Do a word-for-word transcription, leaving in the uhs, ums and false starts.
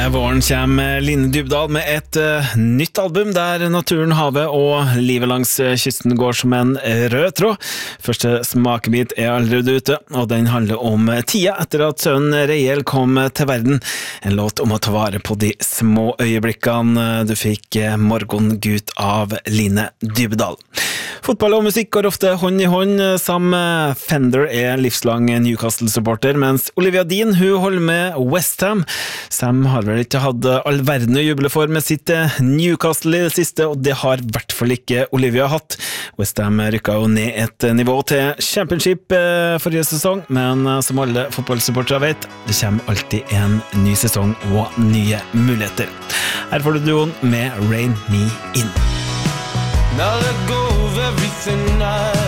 Med våren kommer Line Dybdahl med et uh, nytt album der naturen, havet og livet langs kysten går som en rød tråd. Første smakebit er allerede ute, og den handler om tida etter at sønnen Reiel kom til verden. En låt om å ta vare på de små øyeblikkene. Du fikk Morgon Gut av Line Dybdahl. Fotball og musikk går ofte hånd i hånd. Sam Fender er livslang Newcastle-supporter, mens Olivia Dean hun holder med West Ham. Sam har vel ikke hatt all verden å juble for med sitt Newcastle i det siste, og det har i hvert fall ikke Olivia hatt. West Ham rykket jo ned et nivå til Championship forrige sesong, men som alle fotballsupportere vet, det kommer alltid en ny sesong og nye muligheter. Her får du duoen med Rain Me In. Now let go of everything I